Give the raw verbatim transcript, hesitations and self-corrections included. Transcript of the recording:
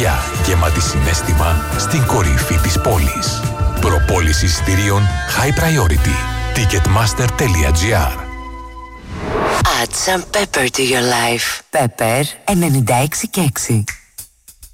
βραδιά γεμάτη συναίσθημα στην κορυφή της πόλης. Προπόληση εισιτηρίων High Priority. Ticketmaster.gr. Add some pepper to your life. Pepper ενενήντα έξι και έξι.